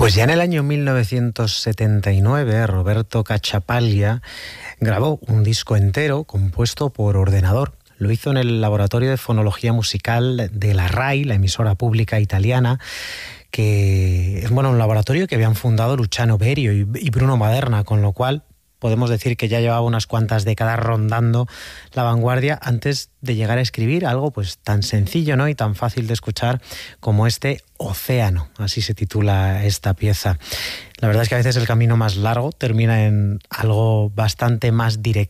Pues ya en el año 1979, Roberto Cachapaglia grabó un disco entero compuesto por ordenador. Lo hizo en el Laboratorio de Fonología Musical de la RAI, la emisora pública italiana, que es un laboratorio que habían fundado Luciano Berio y Bruno Maderna, con lo cual podemos decir que ya llevaba unas cuantas décadas rondando la vanguardia antes de llegar a escribir algo pues tan sencillo, ¿no?, y tan fácil de escuchar como este Océano, así se titula esta pieza. La verdad es que a veces el camino más largo termina en algo bastante más directo